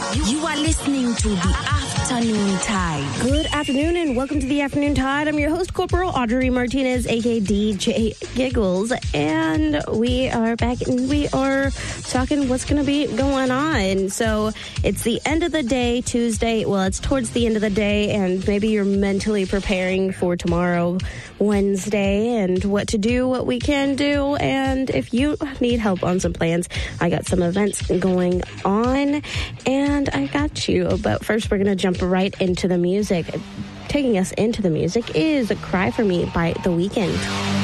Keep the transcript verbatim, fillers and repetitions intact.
You are listening to the Afternoon Tide. Good afternoon and welcome to the Afternoon Tide. I'm your host, Corporal Audrey Martinez, aka D J Giggles, and we are back and we are talking what's going to be going on. So it's the end of the day, Tuesday. Well, it's towards the end of the day, and maybe you're mentally preparing for tomorrow, Wednesday, and what to do, what we can do. And if you need help on some plans, I got some events going on, and I got you. But first, we're going to jump right into the music. Taking us into the music is Cry For Me by The Weeknd.